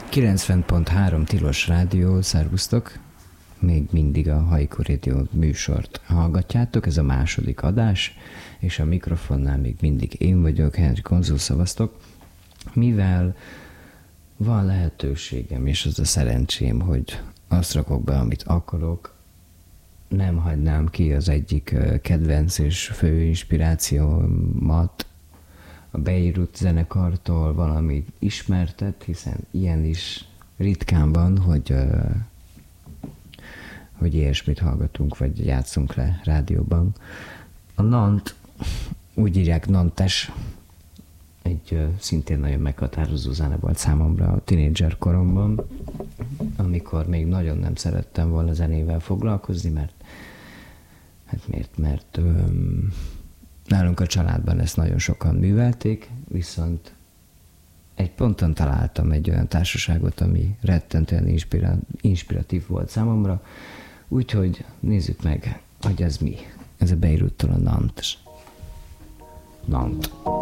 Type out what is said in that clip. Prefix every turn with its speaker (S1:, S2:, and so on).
S1: 90.3 Tilos Rádió, szervusztok! Még mindig a Hajko Radio műsort hallgatjátok, ez a második adás, és a mikrofonnál még mindig én vagyok, Henry Konzul, szavaztok. Mivel van lehetőségem, és az a szerencsém, hogy azt rakok be, amit akarok, nem hagynám ki az egyik kedvenc és fő inspirációmat, a Beirut zenekartól valami ismertet, hiszen ilyen is ritkán van, hogy ilyesmit hallgatunk, vagy játszunk le rádióban. A Nant, úgy írják Nantes, egy szintén nagyon meghatározó zene volt számomra a tínédzser koromban, amikor még nagyon nem szerettem volna zenével foglalkozni, mert nálunk a családban ezt nagyon sokan művelték, viszont egy ponton találtam egy olyan társaságot, ami rettentően inspiratív volt számomra, úgyhogy nézzük meg, hogy ez mi. Ez a Beiruttól a Nant. Nant.